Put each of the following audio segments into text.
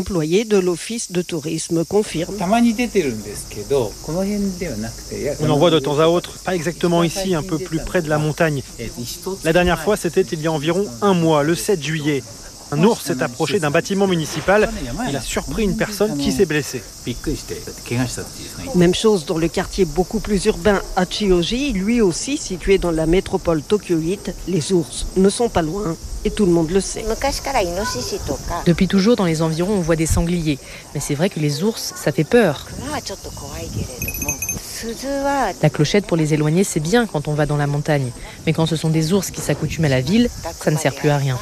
Employé de l'office de tourisme confirme. On en voit de temps à autre, pas exactement ici, un peu plus près de la montagne. La dernière fois, c'était il y a environ un mois, le 7 juillet. Un ours s'est approché d'un bâtiment municipal. Il a surpris une personne qui s'est blessée. Même chose dans le quartier beaucoup plus urbain Hachioji, lui aussi situé dans la métropole tokyoïte. Les ours ne sont pas loin et tout le monde le sait. Depuis toujours, dans les environs, on voit des sangliers. Mais c'est vrai que les ours, ça fait peur. La clochette pour les éloigner, c'est bien quand on va dans la montagne. Mais quand ce sont des ours qui s'accoutument à la ville, ça ne sert plus à rien.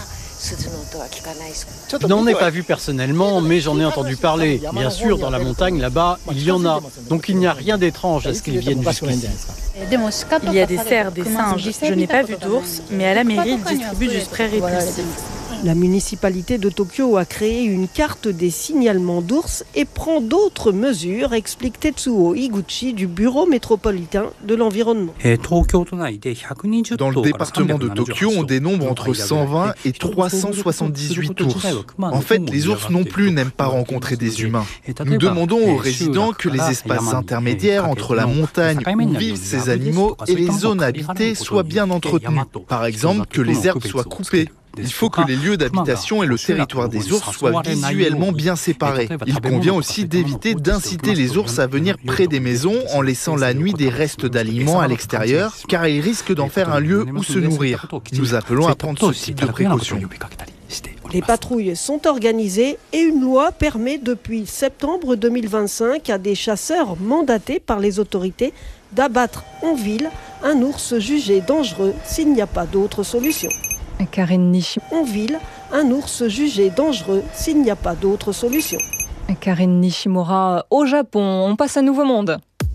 Je n'en ai pas vu personnellement, mais j'en ai entendu parler. Bien sûr, dans la montagne, là-bas, il y en a. Donc il n'y a rien d'étrange à ce qu'ils viennent jusqu'ici. Il y a des cerfs, des singes. Je n'ai pas vu d'ours, mais à la mairie, ils distribuent du spray répulsif. La municipalité de Tokyo a créé une carte des signalements d'ours et prend d'autres mesures, explique Tetsuo Iguchi du bureau métropolitain de l'environnement. Dans le département de Tokyo, on dénombre entre 120 et 378 ours. En fait, les ours non plus n'aiment pas rencontrer des humains. Nous demandons aux résidents que les espaces intermédiaires entre la montagne où vivent ces animaux et les zones habitées soient bien entretenus. Par exemple, que les herbes soient coupées. Il faut que les lieux d'habitation et le territoire des ours soient visuellement bien séparés. Il convient aussi d'éviter d'inciter les ours à venir près des maisons en laissant la nuit des restes d'aliments à l'extérieur, car ils risquent d'en faire un lieu où se nourrir. Nous appelons à prendre ce type de précautions. Les patrouilles sont organisées et une loi permet depuis septembre 2025 à des chasseurs mandatés par les autorités d'abattre en ville un ours jugé dangereux s'il n'y a pas d'autre solution. En ville, un ours jugé dangereux s'il n'y a pas d'autre solution. Karine Nishimura au Japon. On passe à Nouveau Monde.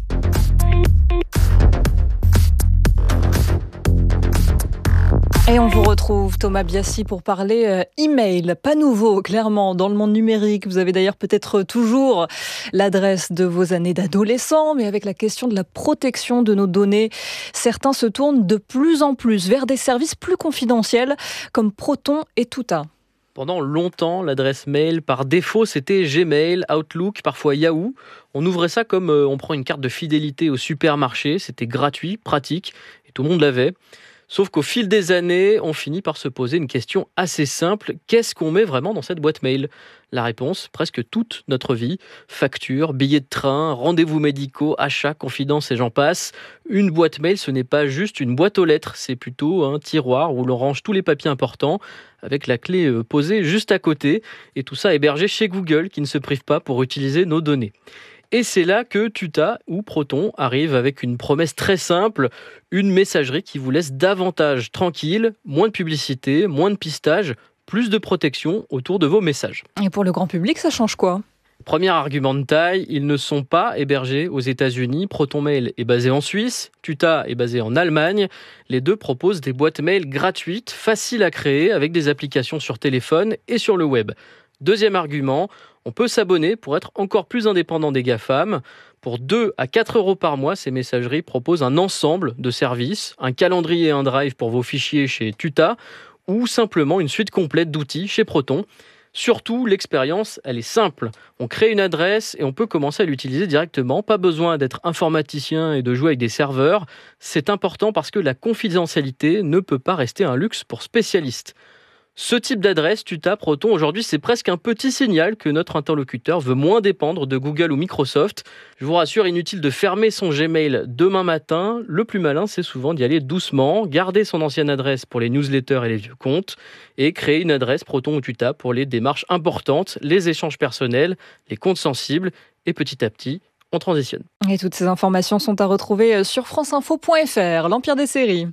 Et on vous retrouve, Thomas Biassi, pour parler email. Pas nouveau, clairement, dans le monde numérique. Vous avez d'ailleurs peut-être toujours l'adresse de vos années d'adolescent, mais avec la question de la protection de nos données, certains se tournent de plus en plus vers des services plus confidentiels, comme Proton et Tuta. Pendant longtemps, l'adresse mail par défaut, c'était Gmail, Outlook, parfois Yahoo. On ouvrait ça comme on prend une carte de fidélité au supermarché. C'était gratuit, pratique, et tout le monde l'avait. Sauf qu'au fil des années, on finit par se poser une question assez simple. Qu'est-ce qu'on met vraiment dans cette boîte mail ? La réponse, presque toute notre vie. Factures, billets de train, rendez-vous médicaux, achats, confidences et j'en passe. Une boîte mail, ce n'est pas juste une boîte aux lettres. C'est plutôt un tiroir où l'on range tous les papiers importants avec la clé posée juste à côté. Et tout ça hébergé chez Google qui ne se prive pas pour utiliser nos données. Et c'est là que Tuta ou Proton arrive avec une promesse très simple, une messagerie qui vous laisse davantage tranquille, moins de publicité, moins de pistage, plus de protection autour de vos messages. Et pour le grand public, ça change quoi ? Premier argument de taille, ils ne sont pas hébergés aux États-Unis. Proton Mail est basé en Suisse, Tuta est basé en Allemagne. Les deux proposent des boîtes mail gratuites, faciles à créer, avec des applications sur téléphone et sur le web. Deuxième argument, on peut s'abonner pour être encore plus indépendant des GAFAM. Pour 2 à 4 euros par mois, ces messageries proposent un ensemble de services, un calendrier et un drive pour vos fichiers chez Tuta, ou simplement une suite complète d'outils chez Proton. Surtout, l'expérience, elle est simple. On crée une adresse et on peut commencer à l'utiliser directement. Pas besoin d'être informaticien et de jouer avec des serveurs. C'est important parce que la confidentialité ne peut pas rester un luxe pour spécialistes. Ce type d'adresse, Tuta, Proton, aujourd'hui, c'est presque un petit signal que notre interlocuteur veut moins dépendre de Google ou Microsoft. Je vous rassure, inutile de fermer son Gmail demain matin. Le plus malin, c'est souvent d'y aller doucement, garder son ancienne adresse pour les newsletters et les vieux comptes, et créer une adresse Proton ou Tuta pour les démarches importantes, les échanges personnels, les comptes sensibles, et petit à petit, on transitionne. Et toutes ces informations sont à retrouver sur franceinfo.fr, l'Empire des séries.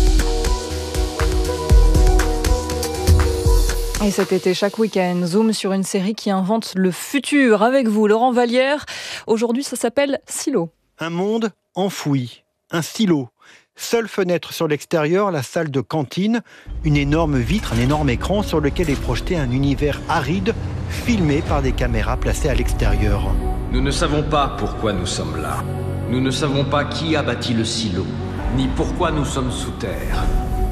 Et cet été, chaque week-end, zoom sur une série qui invente le futur avec vous, Laurent Vallière. Aujourd'hui, ça s'appelle Silo. Un monde enfoui, un silo. Seule fenêtre sur l'extérieur, la salle de cantine, une énorme vitre, un énorme écran sur lequel est projeté un univers aride, filmé par des caméras placées à l'extérieur. Nous ne savons pas pourquoi nous sommes là. Nous ne savons pas qui a bâti le silo, ni pourquoi nous sommes sous terre.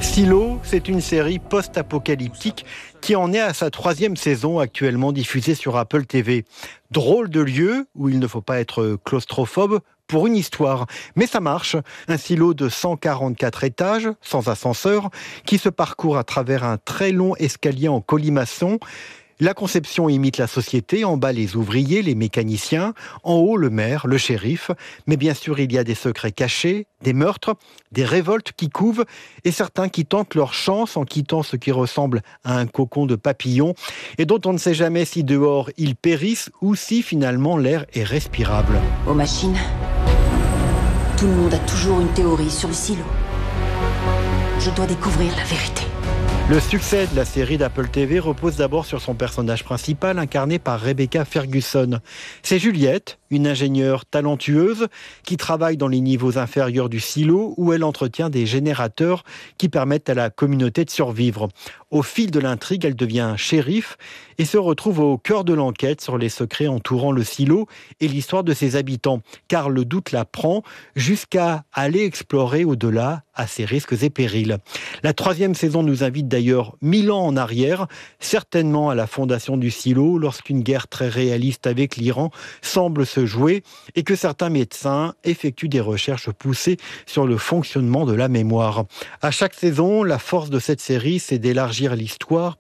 Silo, c'est une série post-apocalyptique qui en est à sa 3e saison actuellement diffusée sur Apple TV. Drôle de lieu où il ne faut pas être claustrophobe pour une histoire. Mais ça marche. Un silo de 144 étages, sans ascenseur, qui se parcourt à travers un très long escalier en colimaçon. La conception imite la société, en bas les ouvriers, les mécaniciens, en haut le maire, le shérif. Mais bien sûr, il y a des secrets cachés, des meurtres, des révoltes qui couvent et certains qui tentent leur chance en quittant ce qui ressemble à un cocon de papillon et dont on ne sait jamais si dehors ils périssent ou si finalement l'air est respirable. Aux machines, tout le monde a toujours une théorie sur le silo. Je dois découvrir la vérité. Le succès de la série d'Apple TV repose d'abord sur son personnage principal, incarné par Rebecca Ferguson. C'est Juliette, une ingénieure talentueuse qui travaille dans les niveaux inférieurs du silo où elle entretient des générateurs qui permettent à la communauté de survivre. Au fil de l'intrigue, elle devient shérif et se retrouve au cœur de l'enquête sur les secrets entourant le silo et l'histoire de ses habitants, car le doute la prend jusqu'à aller explorer au-delà à ses risques et périls. La 3e saison nous invite d'ailleurs 1000 ans en arrière, certainement à la fondation du silo, lorsqu'une guerre très réaliste avec l'Iran semble se jouer et que certains médecins effectuent des recherches poussées sur le fonctionnement de la mémoire. À chaque saison, la force de cette série, c'est d'élargir l'histoire